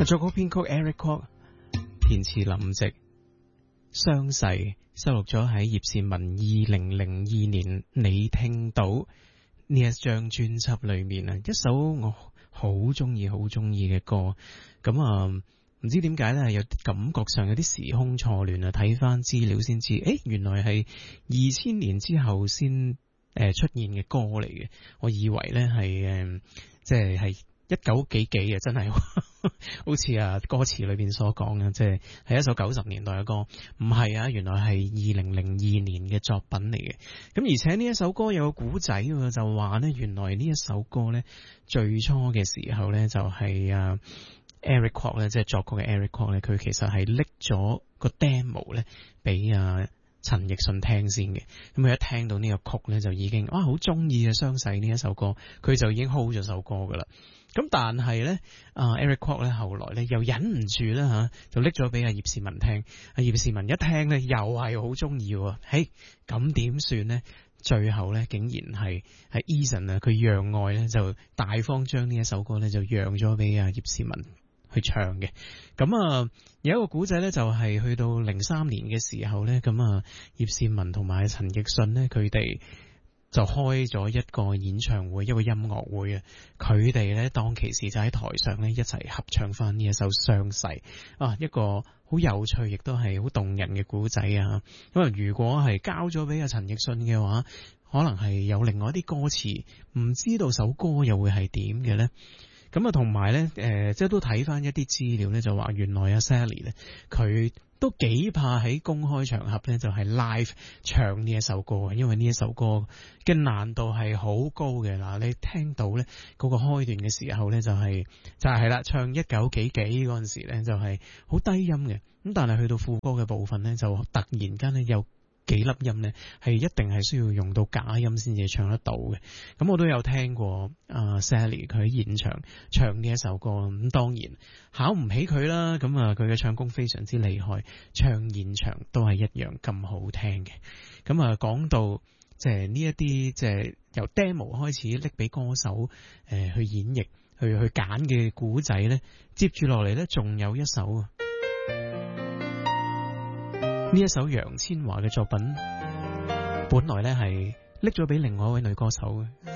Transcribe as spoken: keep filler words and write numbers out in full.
作曲編曲 Eric Kwok， 填詞林夕，傷逝收錄咗喺葉倩文二零零二年你聽到呢一張專輯裏面啊，一首我好中意好中意嘅歌。咁啊唔知點解咧，有感覺上有啲時空錯亂啊！睇翻資料先知，誒原來係二千年之後先誒、呃、出現嘅歌嚟嘅。我以為咧係誒即係係一九幾幾啊，真係好似啊歌詞裏邊所講嘅，即係係一首九十年代嘅歌。唔係啊，原來係二零零二年嘅作品嚟嘅。咁而且呢一首歌有個古仔喎，就話咧原來呢一首歌咧最初嘅時候咧就係、是、啊。Eric Kwok 咧，即係作曲嘅 Eric Kwok 咧，佢其實係拎咗個 demo 咧俾啊陳奕迅聽先嘅。咁佢一聽到呢個曲咧，就已經啊好中意啊傷逝呢一首歌，佢就已經 hold 咗首歌噶啦。咁但係咧，啊 Eric Kwok 咧後來咧又忍唔住啦吓，就拎咗俾阿葉倩文聽。阿葉倩文一聽咧，又係好中意喎。嘿，咁點算咧？最後咧，竟然係係 Eason 啊，佢讓愛咧就大方將呢一首歌咧就讓咗俾阿葉倩文去唱嘅。咁啊有一個古仔咧，就係去到零三年嘅時候咧，咁啊葉倩文同埋陳奕迅咧，佢哋就開咗一個演唱會，一個音樂會啊。佢哋咧當其時就喺台上咧一齊合唱翻呢一首傷逝啊，一個好有趣亦都係好動人嘅古仔啊。因為如果係交咗俾阿陳奕迅嘅話，可能係有另外一啲歌詞，唔知道首歌又會係點嘅咧。咁啊，同埋咧，誒，即係都睇翻一啲資料咧，就話原來阿 Sally 咧，佢都幾怕喺公開場合咧，就係 live 唱呢一首歌，因為呢一首歌嘅難度係好高嘅。嗱，你聽到咧嗰個開段嘅時候咧，就係就係係啦，唱一九幾幾嗰陣時咧，就係好低音嘅。咁但係去到副歌嘅部分咧，就突然間咧有幾粒音呢係一定係需要用到假音先至唱得到嘅。咁我都有聽過啊 Sally 佢喺現場唱呢一首歌，咁當然考唔起佢啦。咁啊佢嘅唱功非常之厲害，唱現場都係一樣咁好聽嘅。咁啊講到即係呢一啲即係由 demo 開始拎俾歌手誒、呃、去演繹去去揀嘅古仔呢，接住落嚟呢仲有一首啊。呢一首楊千嬅嘅作品，本來咧係拎咗俾另外一位女歌手嘅。